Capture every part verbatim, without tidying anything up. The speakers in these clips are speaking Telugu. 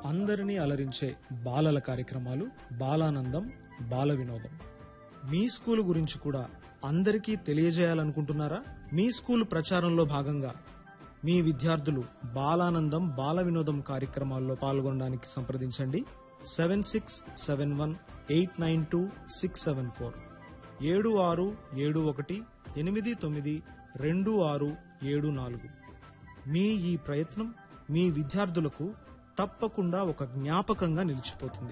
అందరినీ అలరించే బాలల కార్యక్రమాలు బాలానందం బాల వినోదం. మీ స్కూల్ గురించి కూడా అందరికీ తెలియజేయాలనుకుంటున్నారా? మీ స్కూల్ ప్రచారంలో భాగంగా మీ విద్యార్థులు బాలానందం బాల వినోదం కార్యక్రమాల్లో పాల్గొనడానికి సంప్రదించండి. Seven six seven one eight nine two six seven four ఏడు ఆరు ఏడు ఒకటి ఎనిమిది తొమ్మిది రెండు ఆరు ఏడు నాలుగు. మీ ఈ ప్రయత్నం మీ విద్యార్థులకు తప్పకుండా ఒక జ్ఞాపకంగా నిలిచిపోతుంది.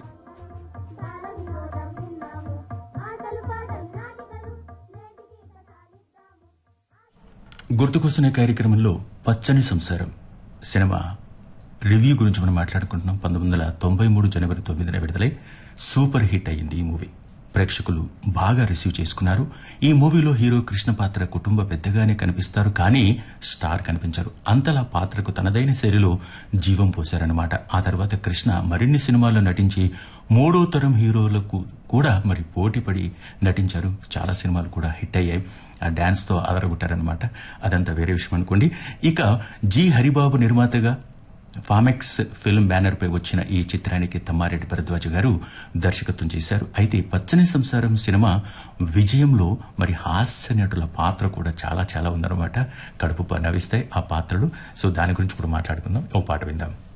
గుర్తుకొస్తున్న కార్యక్రమంలో పచ్చని సంసారం సినిమా రివ్యూ గురించి మనం మాట్లాడుకుంటున్నాం. పంతొమ్మిది వందల తొంభై మూడు జనవరి తొమ్మిదిన విడుదలై సూపర్ హిట్ అయింది ఈ మూవీ. ప్రేక్షకులు బాగా రిసీవ్ చేసుకున్నారు. ఈ మూవీలో హీరో కృష్ణ పాత్ర కుటుంబ పెద్దగానే కనిపిస్తారు, కానీ స్టార్ కనిపించారు. అంతలా పాత్రకు తనదైన శైలిలో జీవం పోశారన్నమాట. ఆ తర్వాత కృష్ణ మరిన్ని సినిమాల్లో నటించి మూడో తరం హీరోలకు కూడా మరి పోటీపడి నటించారు. చాలా సినిమాలు కూడా హిట్ అయ్యాయి. ఆ డాన్స్ తో అదరగొట్టారనమాట. అదంతా వేరే విషయం అనుకోండి. ఇక జి హరిబాబు నిర్మాతగా ఫామెక్స్ ఫిల్మ్ బ్యానర్ పై వచ్చిన ఈ చిత్రానికి తమ్మారెడ్డి భరద్వాజ్ గారు దర్శకత్వం చేశారు. అయితే పచ్చని సంసారం సినిమా విజయంలో మరి హాస్య నటుల పాత్ర కూడా చాలా చాలా ఉందన్నమాట. కడుపు నవ్విస్తాయి ఆ పాత్రలు. సో దాని గురించి కూడా మాట్లాడుకుందాం. ఓ పాట విందాం.